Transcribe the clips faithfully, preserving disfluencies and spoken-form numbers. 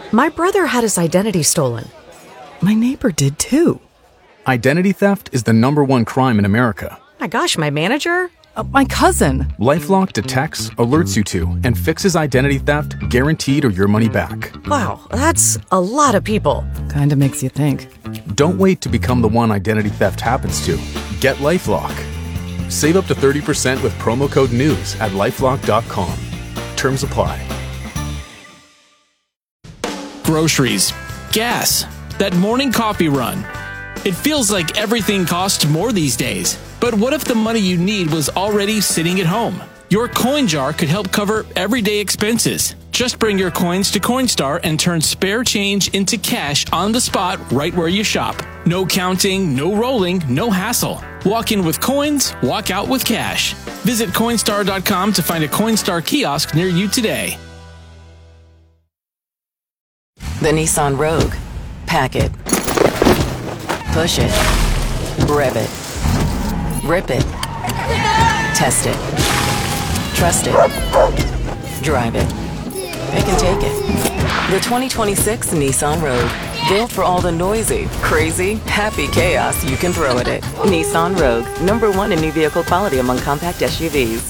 My brother had his identity stolen. My neighbor did too. Identity theft is the number one crime in America. My gosh, my manager? Uh, my cousin. LifeLock detects, alerts you to, and fixes identity theft guaranteed or your money back. Wow, that's a lot of people. Kinda makes you think. Don't wait to become the one identity theft happens to. Get LifeLock. Save up to thirty percent with promo code NEWS at lifelock dot com. Terms apply. Groceries, gas, that morning coffee run. It feels like everything costs more these days. But what if the money you need was already sitting at home? Your coin jar could help cover everyday expenses. Just bring your coins to Coinstar and turn spare change into cash on the spot right where you shop. No counting, no rolling, no hassle. Walk in with coins, walk out with cash. Visit Coinstar dot com to find a Coinstar kiosk near you today. The Nissan Rogue. Pack it. Push it. Rev it. Rip it. Test it. Trust it. Drive it. Pick and take it. The twenty twenty-six Nissan Rogue. Built for all the noisy, crazy, happy chaos you can throw at it. Nissan Rogue. Number one in new vehicle quality among compact S U Vs.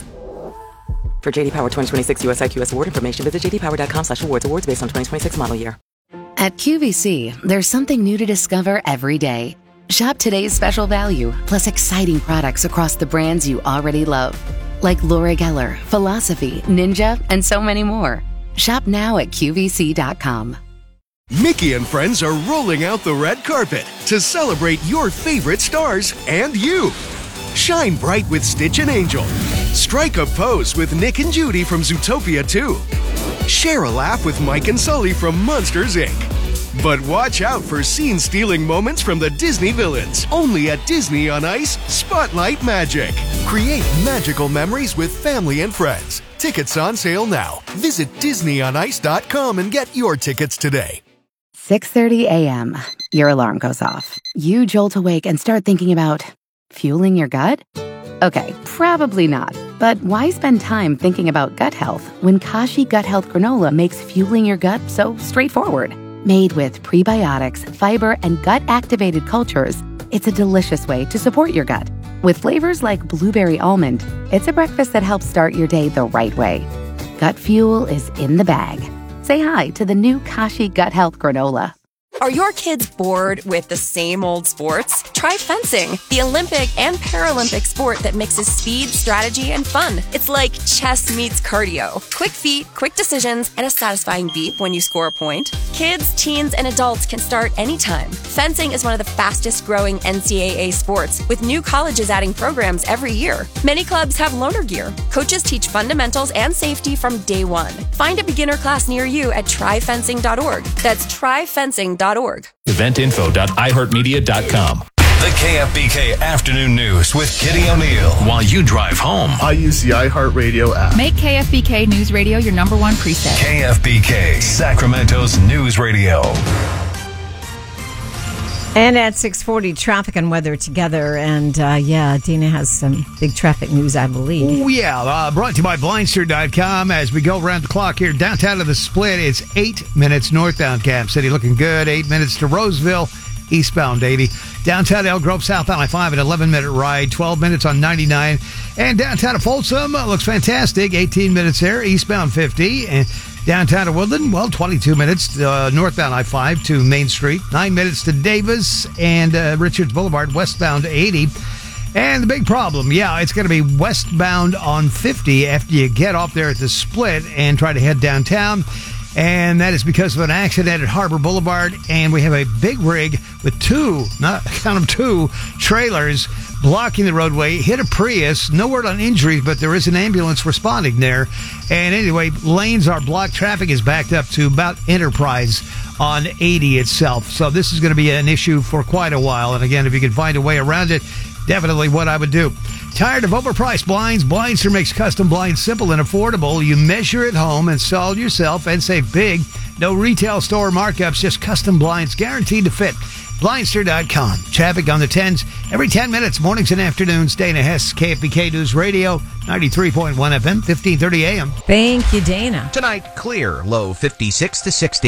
For J D Power twenty twenty-six U S I Q S award information, visit j d power dot com slash awards. Awards based on twenty twenty-six model year. At Q V C, there's something new to discover every day. Shop today's special value, plus exciting products across the brands you already love. Like Laura Geller, Philosophy, Ninja, and so many more. Shop now at Q V C dot com. Mickey and friends are rolling out the red carpet to celebrate your favorite stars and you. Shine bright with Stitch and Angel. Strike a pose with Nick and Judy from Zootopia two. Share a laugh with Mike and Sully from Monsters, Incorporated. But watch out for scene-stealing moments from the Disney villains. Only at Disney on Ice Spotlight Magic. Create magical memories with family and friends. Tickets on sale now. Visit disney on ice dot com and get your tickets today. six thirty a.m. Your alarm goes off. You jolt awake and start thinking about fueling your gut? Okay, probably not. But why spend time thinking about gut health when Kashi Gut Health Granola makes fueling your gut so straightforward? Made with prebiotics, fiber, and gut-activated cultures, it's a delicious way to support your gut. With flavors like blueberry almond, it's a breakfast that helps start your day the right way. Gut fuel is in the bag. Say hi to the new Kashi Gut Health Granola. Are your kids bored with the same old sports? Try fencing, the Olympic and Paralympic sport that mixes speed, strategy, and fun. It's like chess meets cardio. Quick feet, quick decisions, and a satisfying beep when you score a point. Kids, teens, and adults can start anytime. Fencing is one of the fastest growing N C double A sports, with new colleges adding programs every year. Many clubs have loaner gear. Coaches teach fundamentals and safety from day one. Find a beginner class near you at try fencing dot org. That's try fencing dot org. event info dot i heart media dot com. The K F B K Afternoon News with Kitty O'Neill. While you drive home, I use the iHeartRadio app. Make K F B K News Radio your number one preset. K F B K, Sacramento's news radio. And at six forty, traffic and weather together. And, uh, yeah, Dina has some big traffic news, I believe. Oh, yeah. Uh, brought to you by Blindster dot com. As we go around the clock here, downtown to the Split, it's eight minutes northbound Cap City. Looking good. Eight minutes to Roseville, eastbound eighty. Downtown Elk Grove, southbound I five, an eleven-minute ride. twelve minutes on ninety-nine. And downtown to Folsom, uh, looks fantastic. eighteen minutes there, eastbound fifty. And downtown to Woodland, well, twenty-two minutes uh, northbound I five to Main Street. Nine minutes to Davis and uh, Richards Boulevard, westbound eighty. And the big problem, yeah, it's going to be westbound on fifty after you get off there at the Split and try to head downtown. And that is because of an accident at Harbor Boulevard. And we have a big rig with two, not count them two, trailers blocking the roadway. Hit a Prius. No word on injuries, but there is an ambulance responding there. And anyway, lanes are blocked. Traffic is backed up to about Enterprise on eighty itself. So this is going to be an issue for quite a while. And again, if you can find a way around it, definitely what I would do. Tired of overpriced blinds? Blindster makes custom blinds simple and affordable. You measure at home, install yourself, and save big. No retail store markups, just custom blinds guaranteed to fit. Blindster dot com. Traffic on the tens every ten minutes, mornings and afternoons. Dana Hess, K F B K News Radio, ninety-three point one F M, fifteen thirty A M. Thank you, Dana. Tonight, clear, low fifty-six to sixty.